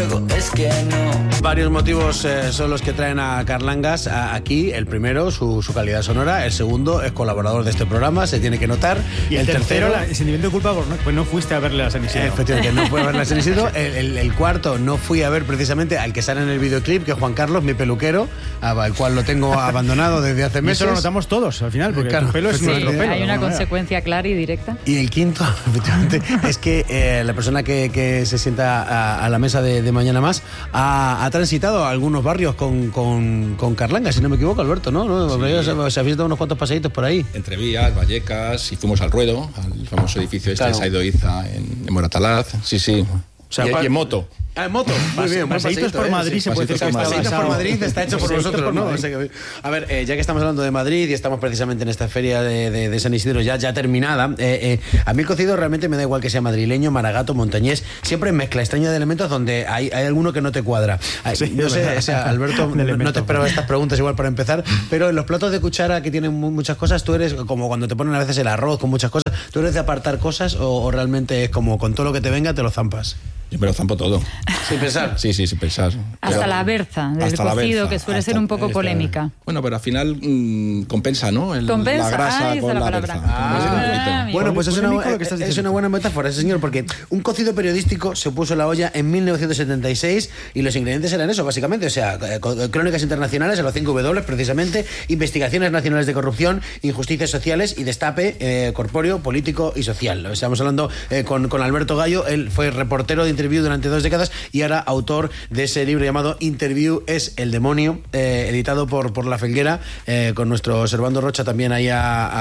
luego es que no. Varios motivos son los que traen a Carlangas aquí. El primero, su calidad sonora. El segundo, es colaborador de este programa, se tiene que notar. Y el tercero, el sentimiento de culpa, pues no fuiste a verle a San Isidro. Efectivamente, no fui a verle a San Isidro. El cuarto, no fui a ver precisamente al que sale en el videoclip, que es Juan Carlos, mi peluquero, al cual lo tengo abandonado desde hace meses. Y eso lo notamos todos al final, porque tu pelo es nuestro pelo. Hay una consecuencia clara y directa. Y el quinto, efectivamente, es que la persona que se sienta a la mesa de Mañana Más ha transitado algunos barrios con Carlangas, si no me equivoco, Alberto, ¿no? Sí. Se habéis dado unos cuantos paseitos por ahí. Entre Vías, Vallecas, y fuimos al Ruedo, al famoso edificio de Saido Iza en Moratalaz. Sí. O sea, y en moto. En moto, muy bien. Paseitos por Madrid, se puede decir que Paseitos por Madrid está hecho por nosotros, ¿no? O sea que, a ver, ya que estamos hablando de Madrid y estamos precisamente en esta feria de San Isidro ya terminada, a mí el cocido realmente me da igual que sea madrileño, maragato, montañés, siempre mezcla extraña de elementos donde hay alguno que no te cuadra. Sí, no sé, o sea, Alberto, no te esperaba estas preguntas igual para empezar, pero en los platos de cuchara que tienen muchas cosas, tú eres como cuando te ponen a veces el arroz con muchas cosas, ¿tú eres de apartar cosas o realmente es como con todo lo que te venga te lo zampas? Yo me lo zampo todo. ¿Sin pensar? Sí, sin pensar. Hasta la berza del cocido, que suele ser un poco polémica. Bueno, pero al final compensa, ¿no? Compensa. La grasa con la berza. Bueno, pues es una buena metáfora, ese señor, porque un cocido periodístico se puso en la olla en 1976 y los ingredientes eran eso, básicamente. O sea, crónicas internacionales, en los 5 W, precisamente, investigaciones nacionales de corrupción, injusticias sociales y destape corpóreo, político y social. Estamos hablando con Alberto Gallo, él fue reportero de Interview durante 2 décadas y ahora autor de ese libro llamado Interview es el demonio, editado por La Felguera, con nuestro Servando Rocha también ahí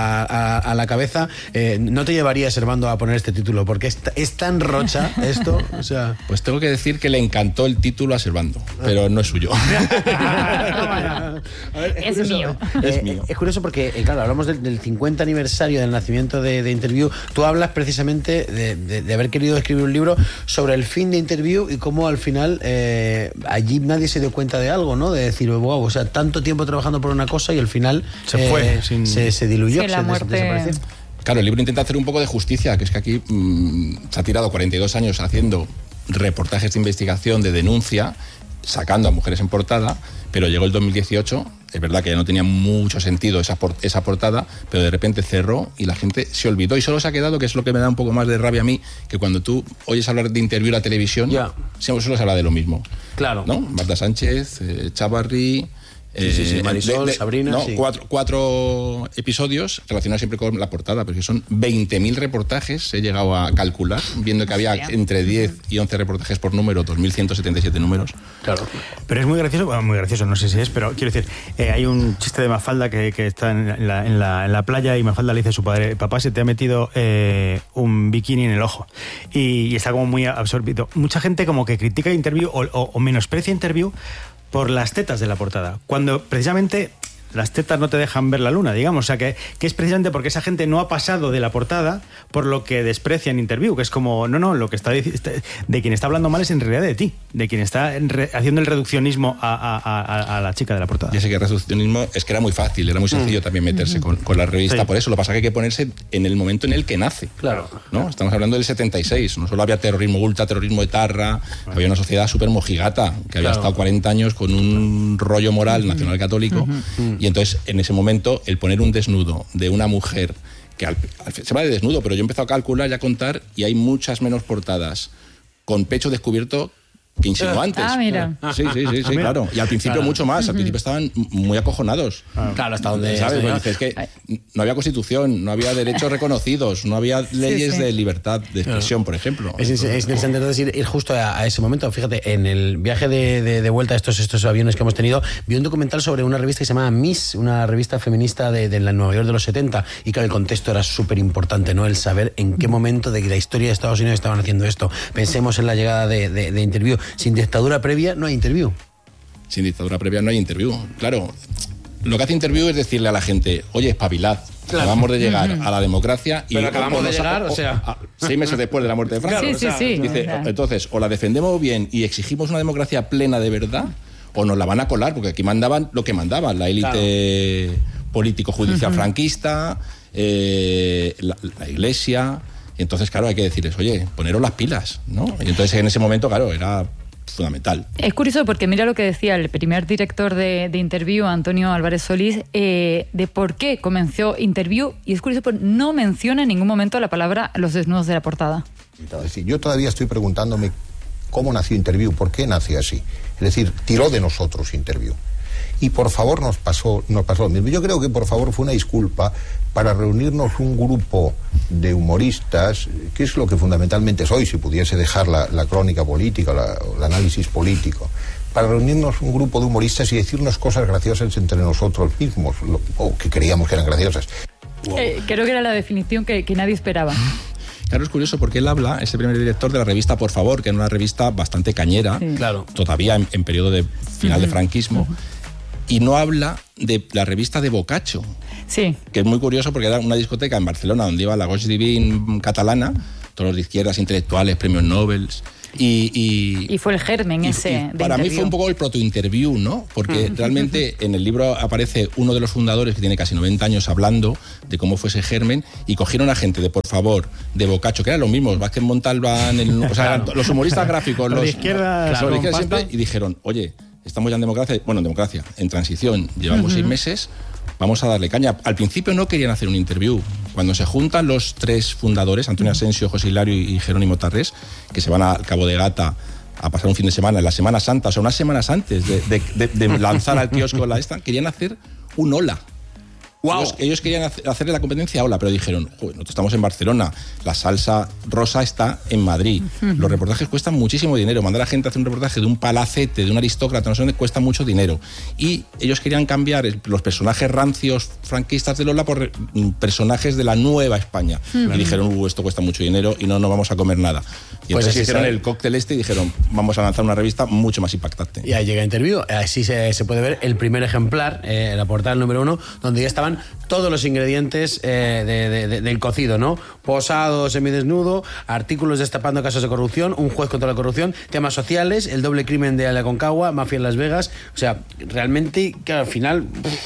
a la cabeza. ¿No te llevarías, Servando, a poner este título? Porque es tan Rocha esto, o sea... Pues tengo que decir que le encantó el título a Servando, pero no es suyo. Es mío. Es curioso porque, claro, hablamos del 50 aniversario del nacimiento de Interview. Tú hablas precisamente de haber querido escribir un libro sobre el fin de Interview y cómo al final allí nadie se dio cuenta de algo, ¿no? De decir, wow, o sea, tanto tiempo trabajando por una cosa y al final se fue, se diluyó, la muerte... desapareció. Claro, el libro intenta hacer un poco de justicia, que es que aquí se ha tirado 42 años haciendo reportajes de investigación, de denuncia, sacando a mujeres en portada, pero llegó el 2018, es verdad que ya no tenía mucho sentido esa portada, pero de repente cerró y la gente se olvidó y solo se ha quedado, que es lo que me da un poco más de rabia a mí, que cuando tú oyes hablar de Interview en la televisión, solo se habla de lo mismo. Claro. ¿No? Marta Sánchez, Chavarri... Sí, Marisol, Sabrina... No, sí. cuatro episodios relacionados siempre con la portada, porque son 20.000 reportajes, he llegado a calcular, viendo que había entre 10 y 11 reportajes por número, 2.177 números. Claro. Pero es muy gracioso, no sé si es, pero quiero decir, hay un chiste de Mafalda que está en la playa y Mafalda le dice a su padre, papá, se te ha metido un bikini en el ojo. Y está como muy absorbido. Mucha gente como que critica Interview o menosprecia Interview por las tetas de la portada, cuando precisamente las tetas no te dejan ver la luna, digamos, o sea que es precisamente porque esa gente no ha pasado de la portada por lo que desprecia en Interview, que es como, no, lo que está de quien está hablando mal es en realidad de ti, de quien está haciendo el reduccionismo a la chica de la portada. Ya sé que el reduccionismo es que era muy fácil, era muy sencillo también meterse con la revista, por eso, lo que pasa es que hay que ponerse en el momento en el que nace. Claro. ¿No? Estamos hablando del 76, no solo había terrorismo ultraterrorismo etarra, había una sociedad súper mojigata, que había estado 40 años con un rollo moral nacional católico, y entonces en ese momento el poner un desnudo de una mujer que se va de desnudo, pero yo he empezado a calcular y a contar y hay muchas menos portadas con pecho descubierto que insinuantes. Mira. Sí, claro. Y al principio mucho más. Al principio estaban muy acojonados. Claro, hasta donde... ¿Sabes? Bueno, dices que no había constitución, no había derechos reconocidos, no había leyes de libertad de expresión, por ejemplo. Es interesante entonces ir justo a ese momento. Fíjate, en el viaje de vuelta a estos aviones que hemos tenido, vi un documental sobre una revista que se llama Miss, una revista feminista de la Nueva York de los 70, y claro, el contexto era súper importante, ¿no? El saber en qué momento de la historia de Estados Unidos estaban haciendo esto. Pensemos en la llegada de Interview. Sin dictadura previa no hay Interview. Sin dictadura previa no hay Interview. Claro, lo que hace Interview es decirle a la gente, oye, espabilad, acabamos de llegar a la democracia y pero acabamos de llegar, o sea... 6 meses después de la muerte de Franco. Sí. Dice, entonces, o la defendemos bien y exigimos una democracia plena de verdad, o nos la van a colar, porque aquí mandaban lo que mandaban, la élite político-judicial franquista, la iglesia... Y entonces, claro, hay que decirles, oye, poneros las pilas, ¿no? Y entonces en ese momento, claro, era fundamental. Es curioso porque mira lo que decía el primer director de Interview, Antonio Álvarez Solís, de por qué comenzó Interview, y es curioso porque no menciona en ningún momento la palabra los desnudos de la portada. Es decir, yo todavía estoy preguntándome cómo nació Interview, por qué nació así. Es decir, tiró de nosotros Interview. Y por favor nos pasó lo mismo. Yo creo que por favor fue una disculpa para reunirnos un grupo de humoristas, que es lo que fundamentalmente soy, si pudiese dejar la crónica política, el análisis político, para reunirnos un grupo de humoristas y decirnos cosas graciosas entre nosotros mismos, o que creíamos que eran graciosas. Wow. Creo que era la definición que nadie esperaba. Claro, es curioso porque él habla, es el primer director de la revista Por Favor, que era una revista bastante cañera, sí. Claro, todavía en periodo de final de franquismo, y no habla de la revista de Boccaccio, sí, que es muy curioso porque era una discoteca en Barcelona donde iba la Gauche Divine catalana, todos los de izquierdas, intelectuales, premios Nobel. Y fue el germen ese. Para mí fue un poco el proto-interview, ¿no? Porque realmente en el libro aparece uno de los fundadores que tiene casi 90 años hablando de cómo fue ese germen, y cogieron a gente de Por Favor, de Boccaccio, que eran los mismos, Vázquez Montalbán, o sea, los humoristas gráficos, los de izquierda, claro, los de izquierda siempre, y dijeron, oye, estamos ya en democracia, en transición, llevamos 6 meses, vamos a darle caña. Al principio no querían hacer un interview. Cuando se juntan los 3 fundadores, Antonio Asensio, José Hilario y Jerónimo Tarrés, que se van al Cabo de Gata a pasar un fin de semana, en la Semana Santa, o sea, unas semanas antes de lanzar al kiosco querían hacer un Hola. Wow. Ellos querían hacerle la competencia a Hola, pero dijeron, joder, nosotros estamos en Barcelona, la salsa rosa está en Madrid, los reportajes cuestan muchísimo dinero, mandar a la gente a hacer un reportaje de un palacete, de un aristócrata, no sé dónde, cuesta mucho dinero. Y ellos querían cambiar los personajes rancios franquistas de Lola por personajes de la nueva España. Y dijeron, esto cuesta mucho dinero y no vamos a comer nada. Y pues entonces hicieron el cóctel y dijeron, vamos a lanzar una revista mucho más impactante. Y ahí llega Interview, así se puede ver el primer ejemplar, la portada número 1, donde ya estaban todos los ingredientes del cocido, ¿no? Posado, semidesnudo, artículos destapando casos de corrupción, un juez contra la corrupción, temas sociales, el doble crimen de Aconcagua, mafia en Las Vegas. O sea, realmente, que al final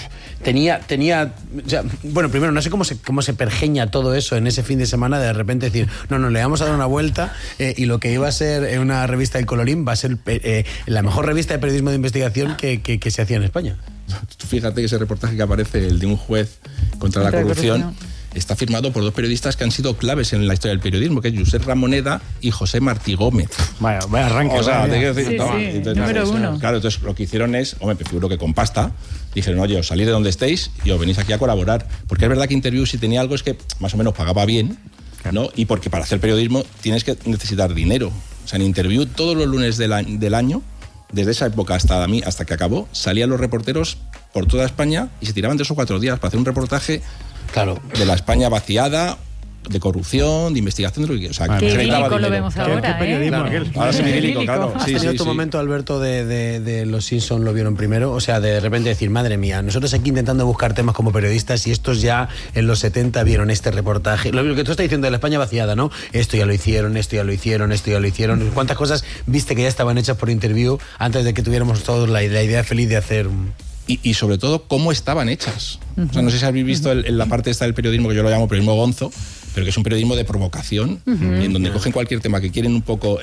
tenía o sea, bueno, primero, no sé cómo se pergeña todo eso en ese fin de semana, de repente decir, no, le vamos a dar una vuelta, y lo que iba a ser una revista del Colorín va a ser la mejor revista de periodismo de investigación que se hacía en España. Fíjate que ese reportaje que aparece, el de un juez contra la corrupción, está firmado por 2 periodistas que han sido claves en la historia del periodismo, que es Josep Ramoneda y José Martí Gómez. Vaya arranque. O sea, te quiero decir, entonces, número 1. Claro, entonces lo que hicieron es, me figuro que con pasta, dijeron, oye, os salís de donde estéis y os venís aquí a colaborar. Porque es verdad que Interview, si tenía algo, es que más o menos pagaba bien, ¿no? Y porque para hacer periodismo tienes que necesitar dinero. O sea, en Interview todos los lunes del año, desde esa época hasta que acabó, salían los reporteros por toda España y se tiraban 3 o 4 días para hacer un reportaje, claro, de la España vaciada, de corrupción, de investigación, de lo que, o sea, qué idílico lo vemos ahora, ¿Qué periodismo aquel? Ahora sí, idílico, claro. ¿Has tenido tu momento, Alberto, de los Simpsons lo vieron primero? O sea, de repente decir, madre mía, nosotros aquí intentando buscar temas como periodistas y estos ya en los 70 vieron este reportaje. Lo que tú estás diciendo de la España vaciada, ¿no? Esto ya lo hicieron. ¿Cuántas cosas viste que ya estaban hechas por Interview antes de que tuviéramos todos la idea feliz de hacer y sobre todo, cómo estaban hechas? O sea, no sé si habéis visto en la parte esta del periodismo, que yo lo llamo periodismo gonzo, pero que es un periodismo de provocación, en donde cogen cualquier tema que quieren un poco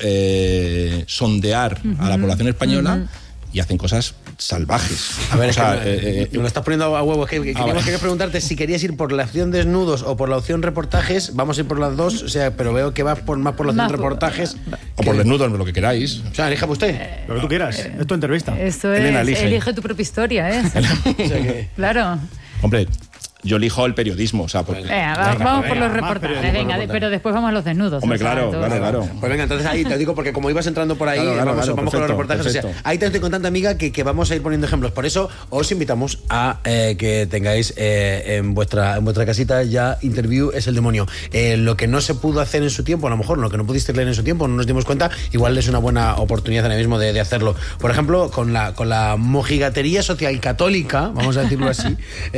sondear a la población española y hacen cosas salvajes. A ver, me lo estás poniendo a huevo. Queríamos que preguntarte si querías ir por la opción desnudos o por la opción reportajes. Vamos a ir por las dos, o sea, pero veo que vas más por la opción reportajes. O por desnudos, lo que queráis. O sea, elija usted. Lo que tú quieras. Es tu entrevista. Esto es, Elena, elige tu propia historia, ¿eh? O sea que... Claro. Hombre, yo elijo el periodismo, o sea, porque... vamos por los reportajes, pero después vamos a los desnudos. Hombre, claro. Pues venga, entonces ahí te digo, porque como ibas entrando por ahí, vamos con los reportajes. Perfecto. O sea, ahí te estoy contando, amiga, que vamos a ir poniendo ejemplos. Por eso os invitamos a que tengáis en vuestra casita ya Interview es el demonio. Lo que no se pudo hacer en su tiempo, a lo mejor lo que no pudiste leer en su tiempo, no nos dimos cuenta, igual es una buena oportunidad ahora mismo de hacerlo. Por ejemplo, con la mojigatería social católica, vamos a decirlo así,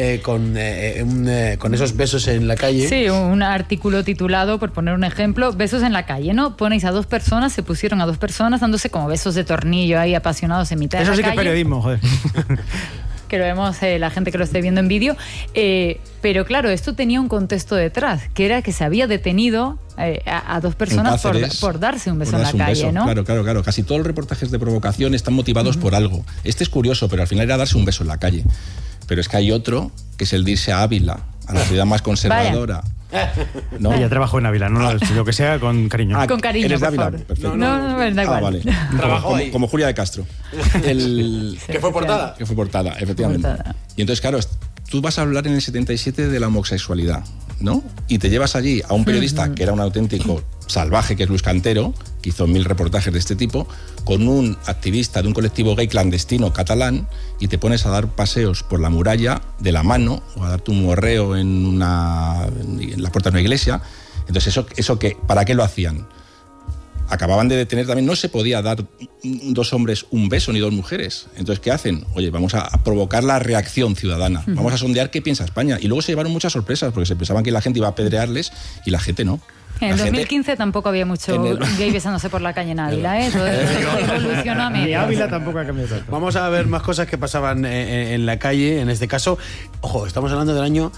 con esos besos en la calle. Sí, un artículo titulado, por poner un ejemplo, besos en la calle, ¿no? Ponéis a 2 personas, se pusieron a 2 personas dándose como besos de tornillo ahí apasionados en mitad de la calle. Eso sí que es periodismo, joder. que lo vemos la gente que lo esté viendo en vídeo. Pero claro, esto tenía un contexto detrás, que era que se había detenido a dos personas por darse un beso en la calle, ¿no? Claro. Casi todos los reportajes de provocación están motivados por algo. Este es curioso, pero al final era darse un beso en la calle. Pero es que hay otro, que es el de irse a Ávila, a la ciudad más conservadora. ¿No? Ella trabajó en Ávila, no lo que sea, con cariño. Con cariño, ¿eres de por Ávila? favor. Perfecto. No, da igual. Vale. Trabajó ahí. Como Julia de Castro. ¿Que fue portada? Que fue portada, efectivamente. Y entonces, claro, tú vas a hablar en el 77 de la homosexualidad, ¿no? Y te llevas allí a un periodista que era un auténtico salvaje, que es Luis Cantero, que hizo 1000 reportajes de este tipo, con un activista de un colectivo gay clandestino catalán, y te pones a dar paseos por la muralla de la mano, o a darte un morreo en la puerta de una iglesia. Entonces, eso que, ¿para qué lo hacían? Acababan de detener también, no se podía dar dos hombres un beso ni dos mujeres. Entonces, ¿qué hacen? Oye, vamos a provocar la reacción ciudadana, vamos a sondear qué piensa España. Y luego se llevaron muchas sorpresas, porque se pensaban que la gente iba a apedrearles y la gente no. En el 2015 tampoco había mucho gay besándose por la calle en Ávila, ¿eh? Todo eso evolucionó a medio. Y Ávila tampoco ha cambiado tanto. Vamos a ver más cosas que pasaban en la calle, en este caso. Ojo, estamos hablando del año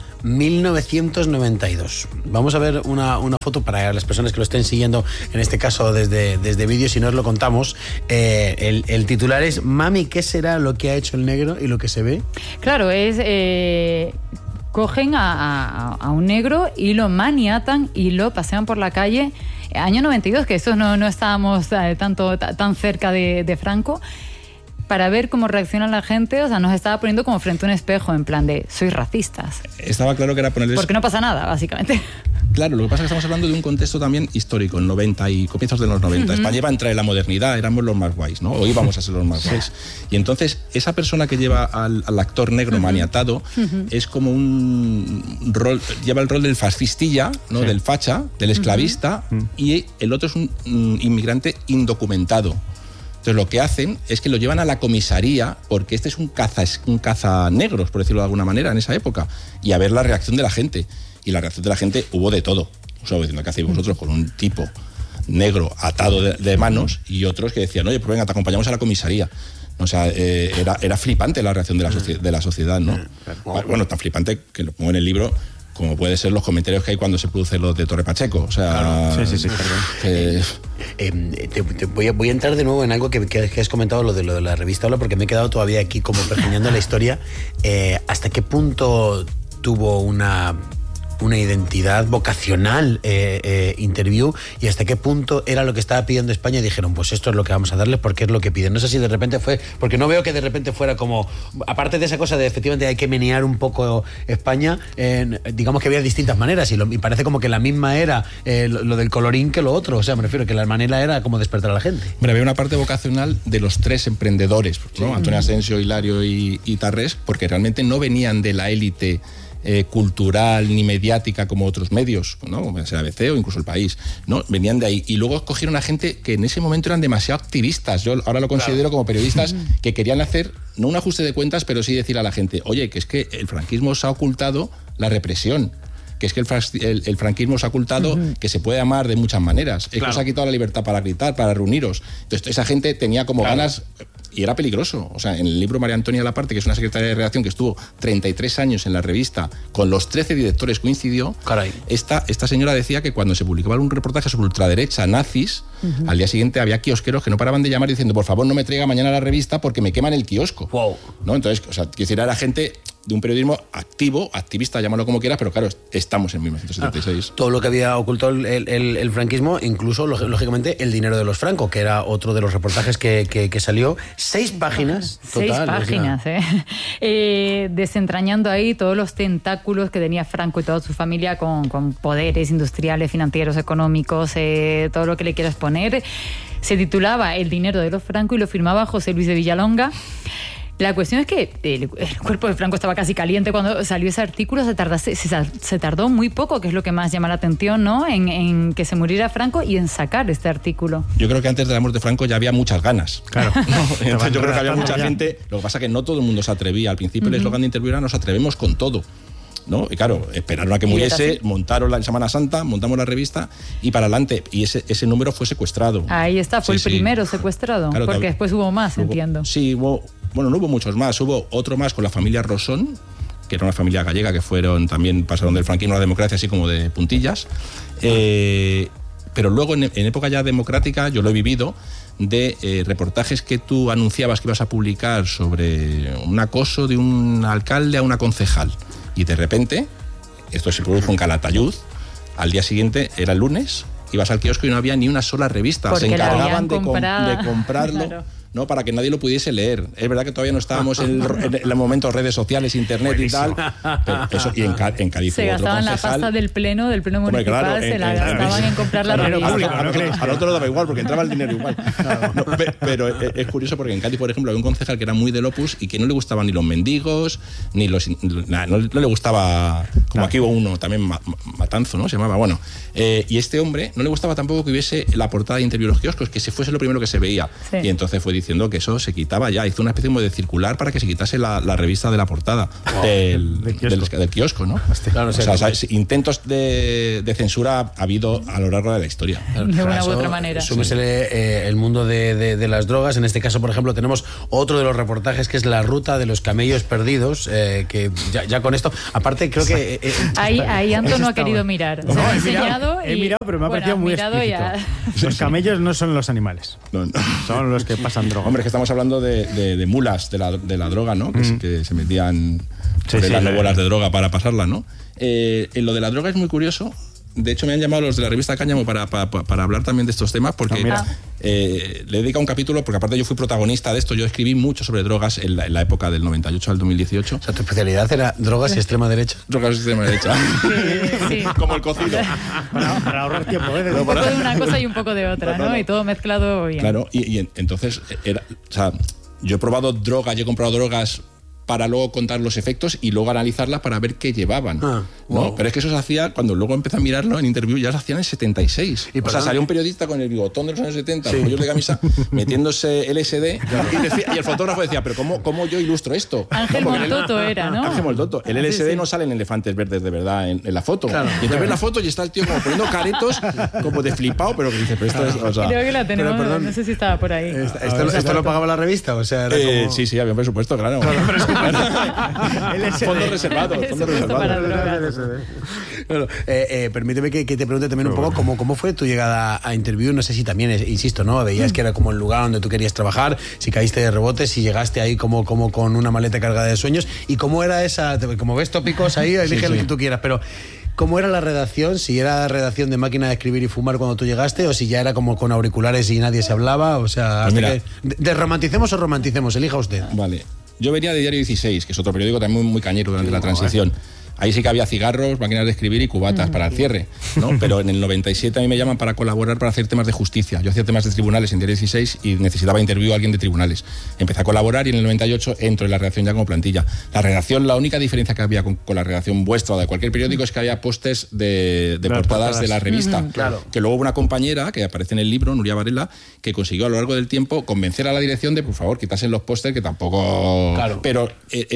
1992. Vamos a ver una foto para las personas que lo estén siguiendo, en este caso desde vídeo, si no os lo contamos. El titular es: Mami, ¿qué será lo que ha hecho el negro y lo que se ve? Claro, es... cogen a un negro y lo maniatan y lo pasean por la calle. Año 92, que eso no estábamos tan cerca de Franco, para ver cómo reacciona la gente. O sea, nos estaba poniendo como frente a un espejo, en plan de, sois racistas. Estaba claro que era ponerles... Porque no pasa nada, básicamente. Claro, lo que pasa es que estamos hablando de un contexto también histórico, en 90 y comienzos de los 90. España iba a entrar en la modernidad, éramos los más guays, ¿no? O íbamos a ser los más guays. Y entonces, esa persona que lleva al actor negro maniatado es como un rol, lleva el rol del fascistilla, ¿no? Del facha, del esclavista, y el otro es un inmigrante indocumentado. Entonces, lo que hacen es que lo llevan a la comisaría, porque este es un caza negros, por decirlo de alguna manera, en esa época, y a ver la reacción de la gente. Y la reacción de la gente hubo de todo. O sea, diciendo, ¿qué hacéis vosotros con un tipo negro atado de manos? Y otros que decían, oye, pues venga, te acompañamos a la comisaría. O sea, era flipante la reacción de la sociedad, ¿no? Bueno, tan flipante que lo pongo en el libro, como puede ser los comentarios que hay cuando se producen los de Torre Pacheco. O sea, claro. Sí, voy a entrar de nuevo en algo que has comentado, lo de la revista Hola, porque me he quedado todavía aquí como pergeñando la historia. ¿Hasta qué punto tuvo una identidad vocacional Interview, y hasta qué punto era lo que estaba pidiendo España y dijeron, pues esto es lo que vamos a darles porque es lo que piden? No sé si de repente fue, porque no veo que de repente fuera como, aparte de esa cosa de efectivamente hay que menear un poco España, digamos que había distintas maneras y parece como que la misma era lo del colorín que lo otro. O sea, me refiero que la manera era como despertar a la gente. Hombre, había una parte vocacional de los tres emprendedores, ¿no? Sí. Antonio Asensio, Hilario y Tarrés, porque realmente no venían de la élite cultural ni mediática como otros medios, ¿no? Como sea ABC o incluso El País, ¿no? Venían de ahí y luego escogieron a gente que en ese momento eran demasiado activistas. Yo ahora lo considero como periodistas que querían hacer no un ajuste de cuentas, pero sí decir a la gente, oye, que es que el franquismo os ha ocultado la represión, que es que el franquismo os ha ocultado que se puede amar de muchas maneras, es que os ha quitado la libertad para gritar, para reuniros. Entonces esa gente tenía como ganas. Y era peligroso. O sea, en el libro María Antonia Laparte, que es una secretaria de redacción que estuvo 33 años en la revista, con los 13 directores coincidió. Caray. Esta señora decía que cuando se publicaba un reportaje sobre ultraderecha, nazis, al día siguiente había kiosqueros que no paraban de llamar diciendo, por favor, no me traiga mañana la revista porque me queman el kiosco. Wow. ¿No? Entonces, o sea, quisiera era gente de un periodismo activo, activista, llámalo como quieras, pero claro, estamos en 1976. Todo lo que había ocultado el franquismo, incluso, lógicamente, el dinero de los Franco, que era otro de los reportajes que salió. 6 páginas total. 6 páginas, desentrañando ahí todos los tentáculos que tenía Franco y toda su familia con poderes industriales, financieros, económicos, todo lo que le quieras poner. Se titulaba El dinero de los Franco y lo firmaba José Luis de Villalonga. La cuestión es que el cuerpo de Franco estaba casi caliente cuando salió ese artículo. Se tardó muy poco, que es lo que más llama la atención, ¿no? En que se muriera Franco y en sacar este artículo. Yo creo que antes de la muerte de Franco ya había muchas ganas. Claro. Entonces yo creo que había mucha gente. Lo que pasa es que no todo el mundo se atrevía. Al principio el eslogan de Interview era nos atrevemos con todo, ¿no? Y claro, esperaron a que muriese, montaron la Semana Santa, montamos la revista y para adelante. Y ese número fue secuestrado. Ahí está, fue el primero secuestrado, claro, porque después hubo más, entiendo. Sí, hubo bueno, no hubo muchos más, hubo otro más con la familia Rosón, que era una familia gallega que pasaron del franquismo a la democracia así como de puntillas. Pero luego en época ya democrática yo lo he vivido, de reportajes que tú anunciabas que ibas a publicar sobre un acoso de un alcalde a una concejal, y de repente esto se produjo en Calatayud. Al día siguiente, era el lunes, ibas al kiosco y no había ni una sola revista. Porque se encargaban de comprarlo. Claro. ¿No? Para que nadie lo pudiese leer. Es verdad que todavía no estábamos en el momento de redes sociales, internet y tal. Pero eso, y en Cádiz se gastaban la pasta del pleno municipal, claro, se la gastaban en comprar la revista. Al otro lo daba igual, porque entraba el dinero igual. No, pero es curioso porque en Cádiz, por ejemplo, había un concejal que era muy del Opus y que no le gustaban ni los mendigos, ni no le gustaba, como aquí hubo uno también, Matanzo, ¿no? Se llamaba, bueno. Y este hombre no le gustaba tampoco que hubiese la portada de Interview en los kioscos, que se fuese lo primero que se veía. Sí. Y entonces fue diciendo que eso se quitaba ya. Hizo una especie de circular para que se quitase la revista de la portada del kiosco, ¿no? Claro, o sea, intentos de censura ha habido a lo largo de la historia. De una u otra manera. Súmesele el mundo de las drogas. En este caso, por ejemplo, tenemos otro de los reportajes que es la ruta de los camellos perdidos, que ya con esto, aparte creo que... ahí Anto no ha querido mirar. No, he mirado, pero me ha parecido muy explícito. Los camellos no son los animales. No. Son los que pasan droga. Hombre, es que estamos hablando de mulas de la droga, ¿no? Que se metían las bolas de droga para pasarla, ¿no? En lo de la droga es muy curioso. De hecho, me han llamado los de la revista Cáñamo para hablar también de estos temas, porque le he dedicado un capítulo, porque aparte yo fui protagonista de esto. Yo escribí mucho sobre drogas en la época del 98 al 2018. O sea, tu especialidad era drogas y extrema derecha. Drogas y extrema derecha. Sí. Como el cocido. Para ahorrar tiempo, ¿eh? Un poco de una cosa y un poco de otra, ¿no? Y todo mezclado bien. Claro, y entonces, yo he probado drogas, yo he comprado drogas para luego contar los efectos y luego analizarlas para ver qué llevaban. ¿no? Pero es que eso se hacía, cuando luego empecé a mirarlo en Interview, ya se hacían en 76. O sea, salió un periodista con el bigotón de los años 70, los rollos de camisa, metiéndose LSD, y el fotógrafo decía, pero ¿cómo yo ilustro esto? Ángel Moltoto era, ¿no? Ángel Moltoto. El LSD no salen elefantes verdes de verdad en la foto. Claro, y entonces ves la foto y está el tío como poniendo caretos, como de flipado, pero que dice, pero esto es... O sea, creo que la tenemos, no sé si estaba por ahí. ¿Esto lo pagaba la revista? O sea, era como... Sí, había un presupuesto, claro. Fondos reservados. Bueno, permíteme que te pregunte también un poco cómo fue tu llegada a Interview. No sé si también, insisto, ¿no? Veías que era como el lugar donde tú querías trabajar, si caíste de rebote, si llegaste ahí como con una maleta cargada de sueños, y cómo era esa, como ves tópicos ahí, elige lo que tú quieras, pero ¿cómo era la redacción? Si era redacción de máquina de escribir y fumar cuando tú llegaste, o si ya era como con auriculares y nadie se hablaba, o sea, hasta que desromanticemos o romanticemos, elija usted. Vale. Yo venía de Diario 16, que es otro periódico también muy cañero durante la transición. Ahí sí que había cigarros, máquinas de escribir y cubatas para el cierre, ¿no? Pero en el 97 a mí me llaman para colaborar para hacer temas de justicia. Yo hacía temas de tribunales en Diario 16 y necesitaba Interview a alguien de tribunales. Empecé a colaborar y en el 98 entro en la redacción ya como plantilla. La redacción, la única diferencia que había con la redacción vuestra o de cualquier periódico es que había pósters de portadas de la revista. Claro. Que luego hubo una compañera, que aparece en el libro, Nuria Varela, que consiguió a lo largo del tiempo convencer a la dirección de, por favor, quitasen los pósters, que tampoco... Claro. Pero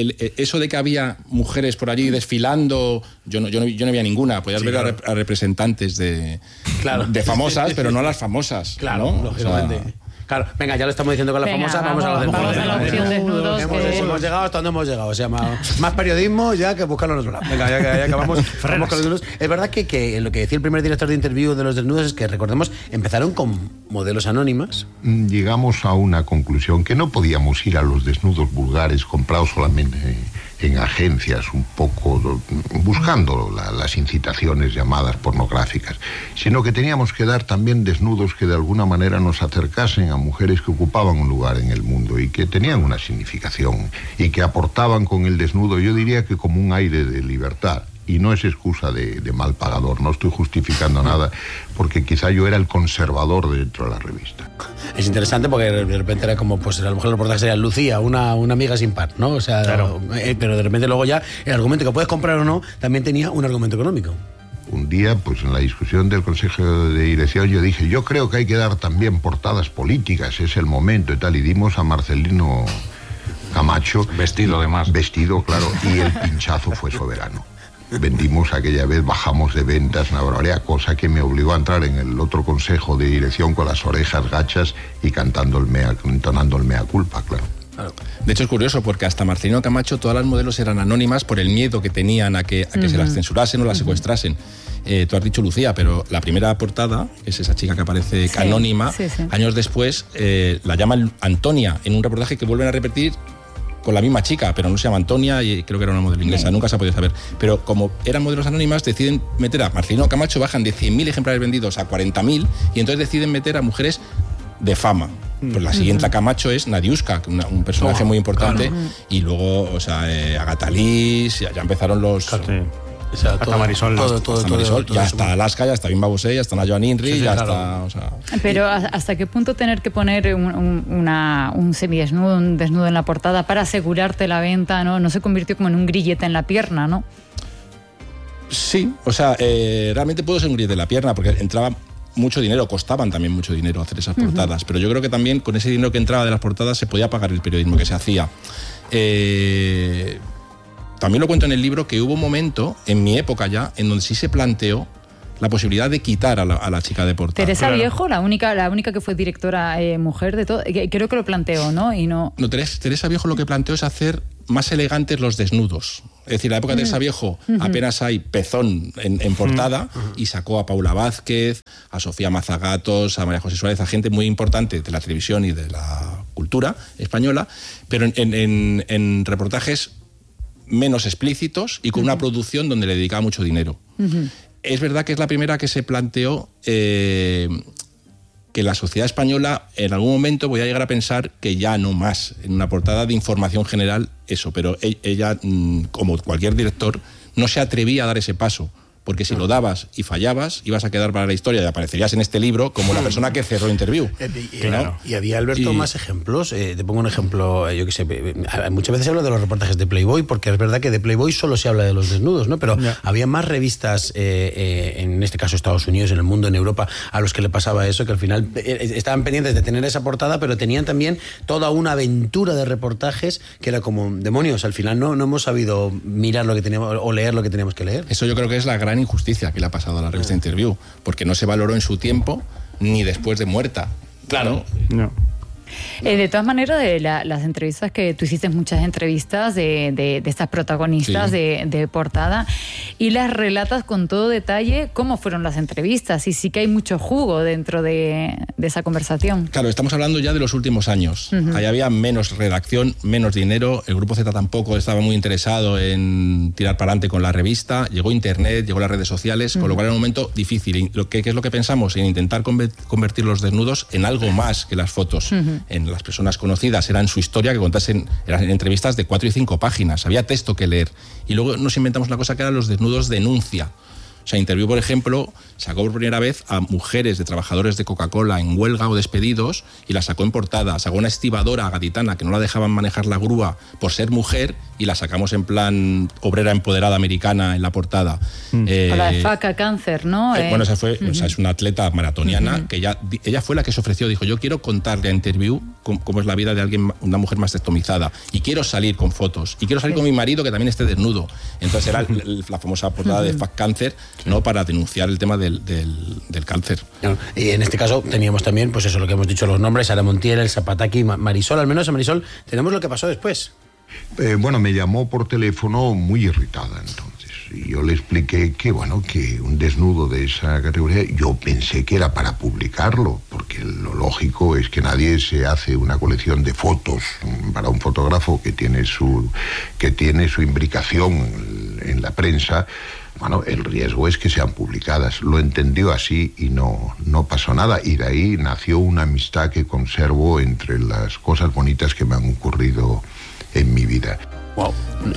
eso de que había mujeres por allí desfilando... Yo no había ninguna. Podías ver a representantes de famosas, pero no a las famosas. Claro, ¿no? Lógicamente. O sea, claro, venga, ya lo estamos diciendo con las famosas, vamos a lo desnudos. Vamos a la opción desnudos. Hemos llegado hasta donde hemos llegado. O sea, más periodismo ya que buscarlo en otro lado. Venga, ya acabamos con los desnudos. Es verdad que lo que decía el primer director de Interview de los desnudos es que, recordemos, empezaron con modelos anónimas. Llegamos a una conclusión que no podíamos ir a los desnudos vulgares comprados solamente en agencias, un poco buscando las incitaciones llamadas pornográficas, sino que teníamos que dar también desnudos que de alguna manera nos acercasen a mujeres que ocupaban un lugar en el mundo y que tenían una significación y que aportaban con el desnudo, yo diría que como un aire de libertad. Y no es excusa de mal pagador, no estoy justificando nada, porque quizá yo era el conservador dentro de la revista. Es interesante porque de repente era como, pues a lo mejor el reportaje sería Lucía, una amiga sin par, ¿no? O sea, claro. Pero de repente luego ya el argumento que puedes comprar o no también tenía un argumento económico. Un día, pues en la discusión del Consejo de Dirección, yo dije, yo creo que hay que dar también portadas políticas, es el momento y tal, y dimos a Marcelino Camacho. Vestido además. Vestido, claro, y el pinchazo fue soberano. Vendimos aquella vez, bajamos de ventas una barbaridad, cosa que me obligó a entrar en el otro consejo de dirección con las orejas gachas y entonando el mea culpa, claro. De hecho es curioso porque hasta Marcelino Camacho todas las modelos eran anónimas por el miedo que tenían a que se las censurasen o las secuestrasen. Tú has dicho Lucía, pero la primera portada, que es esa chica que aparece anónima, años después la llaman Antonia en un reportaje que vuelven a repetir con la misma chica, pero no se llama Antonia y creo que era una modelo inglesa, nunca se ha podido saber. Pero como eran modelos anónimas, deciden meter a Marcelino Camacho, bajan de 100.000 ejemplares vendidos a 40.000 y entonces deciden meter a mujeres de fama. Pues la siguiente a Camacho es Nadiuska, un personaje muy importante, y luego, Agatha Liz, ya empezaron los... Claro. O sea, hasta Marisol. Hasta Marisol, ya hasta Alaska, ya hasta Bimba Bosé, ya hasta Joan Inri, ya hasta... O sea, pero ¿hasta qué punto tener que poner un semidesnudo, un desnudo en la portada para asegurarte la venta, no se convirtió como en un grillete en la pierna, ¿no? Sí, o sea, realmente pudo ser un grillete en la pierna porque entraba mucho dinero, costaban también mucho dinero hacer esas portadas, pero yo creo que también con ese dinero que entraba de las portadas se podía pagar el periodismo que se hacía. También lo cuento en el libro que hubo un momento, en mi época ya, en donde sí se planteó la posibilidad de quitar a la chica de portada. Teresa Viejo, la única que fue directora mujer de todo, creo que lo planteó, ¿no? No, Teresa Viejo lo que planteó es hacer más elegantes los desnudos. Es decir, en la época de Teresa Viejo apenas hay pezón en portada y sacó a Paula Vázquez, a Sofía Mazagatos, a María José Suárez, a gente muy importante de la televisión y de la cultura española, pero en reportajes menos explícitos y con una producción donde le dedicaba mucho dinero. Es verdad que es la primera que se planteó que la sociedad española en algún momento voy a llegar a pensar que ya no más en una portada de información general eso, pero ella, como cualquier director, no se atrevía a dar ese paso. Porque si lo dabas y fallabas, ibas a quedar para la historia y aparecerías en este libro como la persona que cerró Interview. Claro. Y había, Alberto, más ejemplos. Te pongo un ejemplo, yo que sé, muchas veces se habla de los reportajes de Playboy, porque es verdad que de Playboy solo se habla de los desnudos, ¿no? Pero había más revistas, en este caso Estados Unidos, en el mundo, en Europa, a los que le pasaba eso, que al final estaban pendientes de tener esa portada, pero tenían también toda una aventura de reportajes que era como, demonios, al final no hemos sabido mirar lo que teníamos o leer lo que teníamos que leer. Eso yo creo que es la gran injusticia que le ha pasado a la revista Interview, porque no se valoró en su tiempo ni después de muerta. Claro. No. De todas maneras, de las entrevistas que tú hiciste, muchas entrevistas de estas protagonistas de portada, y las relatas con todo detalle cómo fueron las entrevistas, y sí que hay mucho jugo dentro de esa conversación. Claro, estamos hablando ya de los últimos años. Ahí había menos redacción, menos dinero, el Grupo Z tampoco estaba muy interesado en tirar para adelante con la revista, llegó Internet, llegó las redes sociales, con lo cual era un momento difícil. Y ¿qué es lo que pensamos? En intentar convertir los desnudos en algo más que las fotos. En las personas conocidas eran su historia, que contasen, eran entrevistas de 4 y 5 páginas, había texto que leer. Y luego nos inventamos una cosa que eran los desnudos denuncia. O sea, Interview, por ejemplo, sacó por primera vez a mujeres de trabajadores de Coca-Cola en huelga o despedidos y la sacó en portada. Sacó una estibadora gaditana que no la dejaban manejar la grúa por ser mujer y la sacamos en plan obrera empoderada americana en la portada. O la de Faca Cáncer, ¿no? Bueno, esa fue, o sea, es una atleta maratoniana que ella fue la que se ofreció, dijo, yo quiero contarle a Interview cómo es la vida de alguien, una mujer mastectomizada, y quiero salir con fotos, y quiero salir con mi marido que también esté desnudo. Entonces era la famosa portada de Faca Cáncer, ¿no? Para denunciar el tema del cáncer. Y en este caso teníamos también, pues eso, lo que hemos dicho, los nombres, Sara Montiel, El Zapataki, Marisol, al menos a Marisol tenemos lo que pasó después. Bueno, me llamó por teléfono muy irritada entonces. Y yo le expliqué que, bueno, que un desnudo de esa categoría, yo pensé que era para publicarlo, porque lo lógico es que nadie se hace una colección de fotos para un fotógrafo que tiene su imbricación en la prensa. Bueno, el riesgo es que sean publicadas. Lo entendió así y no pasó nada. Y de ahí nació una amistad que conservo entre las cosas bonitas que me han ocurrido en mi vida. Wow.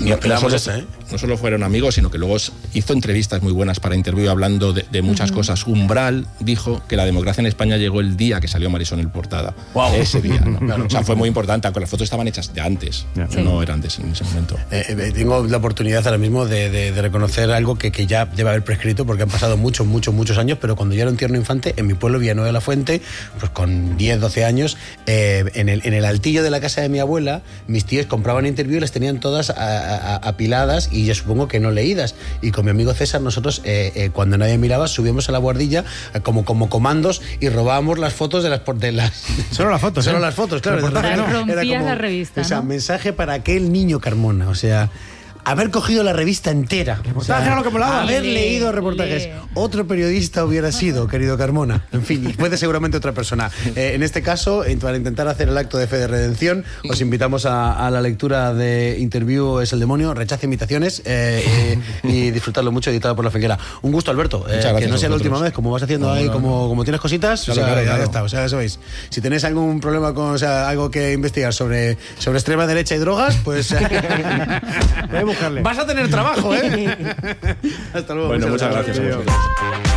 No solo fueron amigos, sino que luego hizo entrevistas muy buenas para Interview hablando de muchas cosas. Umbral dijo que la democracia en España llegó el día que salió Marisol en portada. Wow. Ese día, ¿no? Claro. O sea, fue muy importante, aunque las fotos estaban hechas de antes, no eran en ese momento. Tengo la oportunidad ahora mismo de reconocer algo que ya debe haber prescrito, porque han pasado muchos años, pero cuando yo era un tierno infante, en mi pueblo Villanueva de la Fuente, pues con 10, 12 años, en el altillo de la casa de mi abuela, mis tíos compraban Interview y las tenían todas apiladas, y yo supongo que no leídas. Y con mi amigo César nosotros, cuando nadie miraba, subíamos a la buhardilla como comandos y robábamos las fotos de las... Solo las fotos. Solo las fotos, claro. Rompías la revista, O sea, ¿no? mensaje para aquel niño Carmona, o sea... Haber cogido la revista entera. Reportaje era lo que molaba. Haber leído reportajes. Otro periodista hubiera sido, querido Carmona. En fin, y puede seguramente otra persona. En este caso, para intentar hacer el acto de fe de redención, os invitamos a la lectura de Interview es el demonio, rechaza imitaciones y disfrutarlo mucho, editado por La Figuera. Un gusto, Alberto. Que no sea la última vez, como vas haciendo ahí, como tienes cositas, claro. Ya está. O sea, ya sabéis. Si tenéis algún problema con, algo que investigar sobre extrema derecha y drogas, pues... Voy a buscarle. Vas a tener trabajo, ¿eh? Hasta luego. Bueno, muchas gracias.